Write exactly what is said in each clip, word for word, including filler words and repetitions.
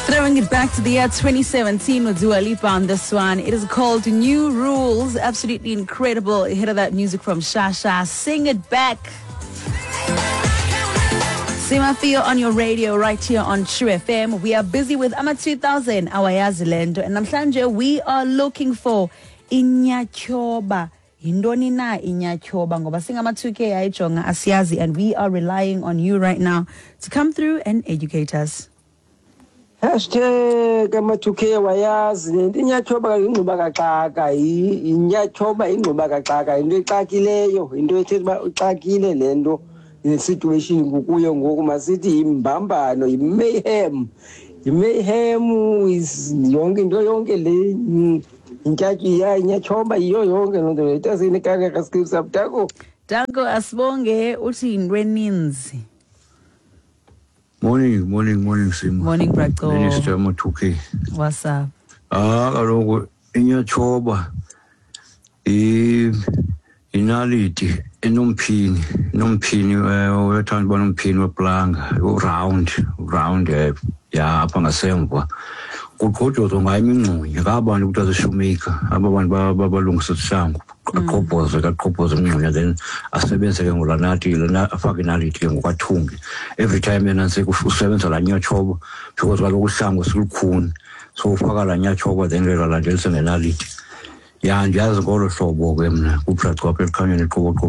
Throwing it back to the year twenty seventeen with Dua Lipa on this one. It is called New Rules. Absolutely incredible. Hit of that music from Shasha. Sing it back. Simafio on your radio right here on True F M. We are busy with Ama two thousand, Awayazi Lendo. And namhlanje we are looking for Inyachoba. Yindoni na Inyachoba. Ngoba singama two K ayijonga asiyazi, and we are relying on you right now to come through and educate us. Hashtag ama-two-K wayazi lento inyachoba ingquba kaxaka inyachoba ingquba kaxaka into exakileyo into ethetha uba uxakile lento situation kukuyo ngoku masithi yimbambano yimayhem yimayhem is yonke into yonke le intyatyi ya inyachoba yiyo yonke loo nto itasini kangaka scripts abutako Danko asibonge uthi into eninzi. Morning, morning, morning, Sim. Morning, Braco. Minister Matuki. What's up? Ah, kaloku inyachoba i inaliti enomphini nomphini uyathanda uba nomphini weplanga round round ya apha ngasemva kuqhotyozwa ngayo imingxunya kabantu kuthiwa zishoemaker aba bantu babalungisa isihlangu aqhobhoze kaqhobhoze imingxunya then asebenze ke ngolanathi lana afake inaliti ke ngokwathungi every time yena usebenza la nyachoba because kaloku isihlangu silukhuni so ufaka la nyachoba then lalandelisa ngenaliti ya ndiyazi ngolo hlobo ke mna kuPraco apha ekhanyeni eqoboqo.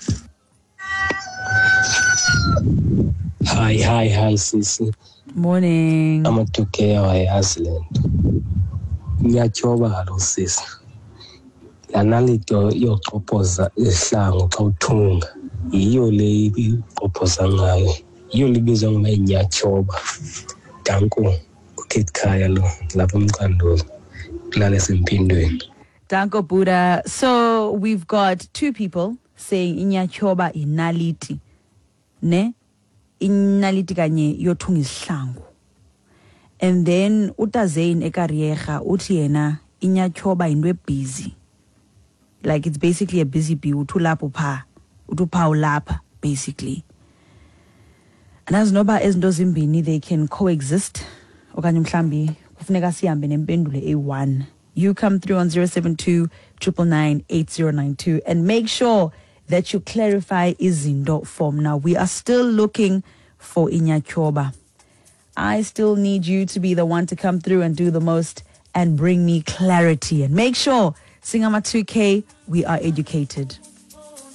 Hi, hi, hi, Sisi. Morning. I'm a two K wayazi lento. Ngiyachoba kalo Sisi. Lanalito yoxhophoza isihlangu xa uthunga. Yiyo le iqhophoza ngayo. Yiyo libizwa ngoba inyachoba. Danko ukhetkhaya lo lapha emqandulo. Kulala sempindweni. Danko Buddha. So we've got two people saying inyachoba inaliti. Ne? Inaliti kanye yothunga isihlangu. And then utazain ekariecha uthi yena inyachoba into busy. Like it's basically a busy bee utulapho pha. Utupha ulapha basically. And as noba ezinto zimbini they can coexist. Okanye mhlambi kufuneka sihambe nempendulo A one. You come through on zero seven two, nine nine nine, eight zero nine two and make sure that you clarify izinto form. Now, we are still looking for inyachoba. I still need you to be the one to come through and do the most and bring me clarity. And make sure, Singama two K, we are educated.